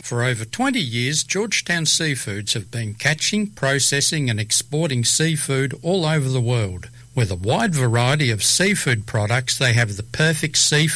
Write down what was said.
For over 20 years, Georgetown Seafoods have been catching, processing and exporting seafood all over the world. With a wide variety of seafood products, they have the perfect seafood